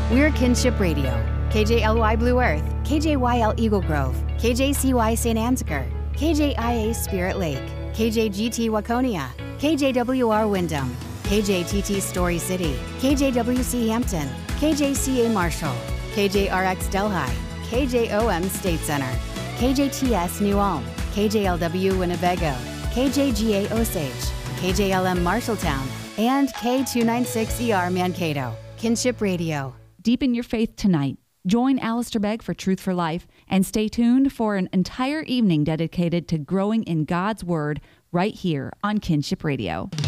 We're Kinship Radio, KJLY Blue Earth, KJYL Eagle Grove, KJCY St. Ansgar, KJIA Spirit Lake, KJGT Waconia, KJWR Wyndham, KJTT Story City, KJWC Hampton, KJCA Marshall, KJRX Delhi, KJOM State Center, KJTS New Ulm, KJLW Winnebago, KJGA Osage, KJLM Marshalltown, and K296ER Mankato. Kinship Radio. Deepen your faith tonight. Join Alistair Begg for Truth for Life and stay tuned for an entire evening dedicated to growing in God's Word right here on Kinship Radio.